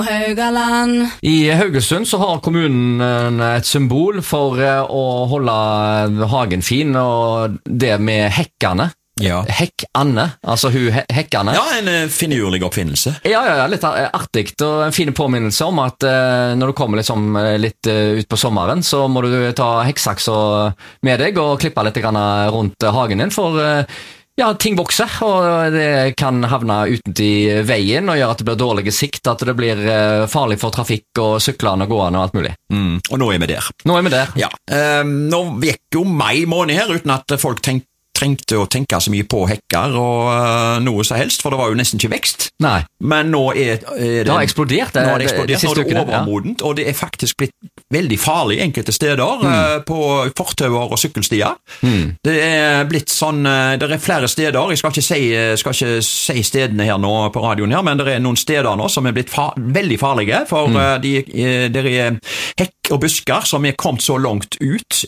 Haugaland. I Haugesund så har kommunen et symbol for å holde hagen fin, og det med hekkene. Ja. Hekk-Anne, altså hun hekkene. Ja, en finurlig oppfinnelse. Ja, litt artig, og en fin påminnelse om at når du kommer liksom litt ut på sommeren, så må du ta hekksaksa med deg og klippe litt grann rundt hagen din, for ting vokser, og det kan havne utenfor i veien og gjøre at det blir dårlig sikt, at det blir farlig for trafikk og syklende og gående og alt mulig. Og nå er vi der. Ja. Nå gikk jo mai måned her uten at folk trengte å tenke så mye på hekker og noe så helst, for det var jo nesten ikke vekst. Nei. Men nå er det har eksplodert. Nå er det overmodent, og det er faktisk blitt veldig farlig enkelte steder på fortauer og sykkelstier. Det er blitt sånn, det er flere steder, jeg skal ikke si stedene her nå på radioen her, men det er noen steder nå som er blitt veldig farlige, for det er hekk og busker som er kommet så langt ut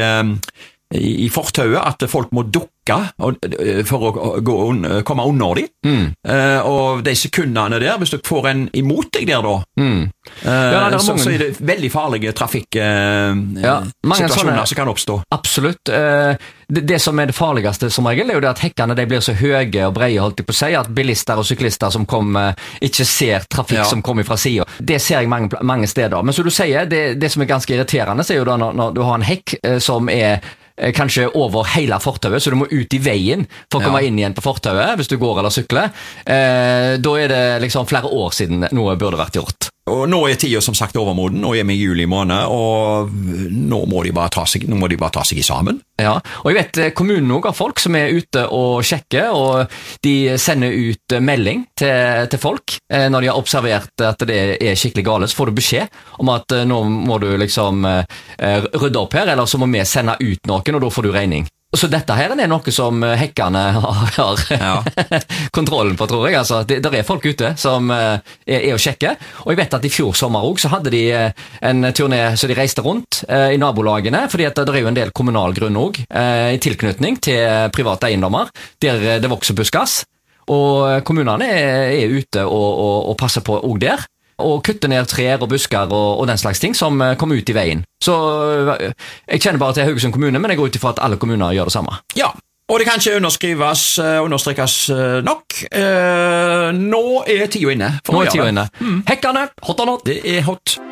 i fortauet at folk må dukke for å komme under dem. Og de sekundene der, hvis du får en imot deg der da, så er det veldig farlige trafikksituasjoner som kan oppstå. Absolutt. Det som er det farligste som regel er jo det at hekkene de blir så høye og breie, holdt jeg på å si, at bilister og syklister som ikke ser trafikk som kommer fra siden. Det ser jeg mange steder. Men som du sier, det som er ganske irriterende, er jo da når du har en hekk som er kanskje over hele fortauet, så du må ut i veien for å komme inn igjen på fortauet hvis du går eller sykler. Da er det liksom flere år siden noe burde vært gjort. Og nå er tiden som sagt overmoden, nå er vi i juli måned, og nå må de bare ta seg i sammen. Ja, og jeg vet kommunen også har folk som er ute og sjekker, og de sender ut melding til folk når de har observert at det er skikkelig gale, så får du beskjed om at nå må du liksom rydde opp her, eller så må vi sende ut noen, og da får du regning. Så dette her er noe som hekkene har kontrollen på, tror jeg. Altså, der er folk ute som er å sjekke. Og jeg vet at i fjor sommer også, så hadde de en turné så de reiste rundt i nabolagene, fordi at det er jo en del kommunal grunn også, i tilknytning til private eiendommer, der det vokser buskas. Og kommunene er ute og passer på også der, og kutte ned trær og busker og den slags ting som kommer ut i veien. Så jeg kjenner bare til Haugesund kommune, men jeg går ut ifra at alle kommuner gjør det samme. Ja, og det kan ikke understrekes nok. Nå er tiden inne. Hekkene, hot or not? Det er hot.